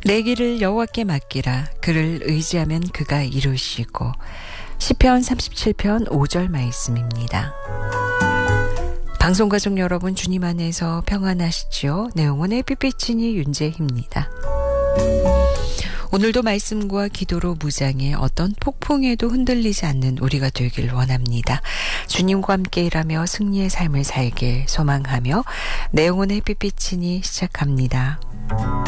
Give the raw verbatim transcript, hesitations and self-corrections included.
내 길을 여호와께 맡기라. 그를 의지하면 그가 이루시고. 시편 삼십칠 편 오 절 말씀입니다. 방송가족 여러분, 주님 안에서 평안하시지요? 내 영혼의 삐삐치니 윤재희입니다. 오늘도 말씀과 기도로 무장해 어떤 폭풍에도 흔들리지 않는 우리가 되길 원합니다. 주님과 함께 일하며 승리의 삶을 살길 소망하며 내 영혼의 삐삐치니 시작합니다.